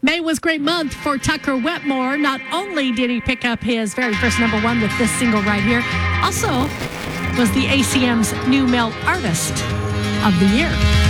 May was a great month for Tucker Wetmore. Not only did he pick up his very first #1 with this single right here, also was the ACM's new male artist of the year.